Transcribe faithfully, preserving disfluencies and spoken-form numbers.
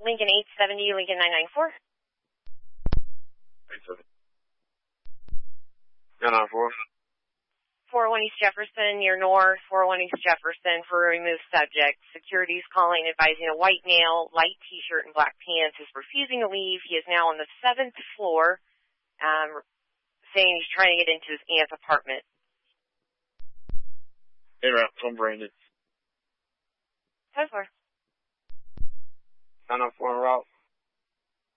Lincoln eight seventy, Lincoln nine nine four. eight seventy. nine nine four. four oh one East Jefferson, near North, four oh one East Jefferson, for a removed subject. Security's calling, advising a white male, light T-shirt and black pants, is refusing to leave. He is now on the seventh floor, um, saying he's trying to get into his aunt's apartment. Hey, route, from Brandon. ten four. nine nine four en route.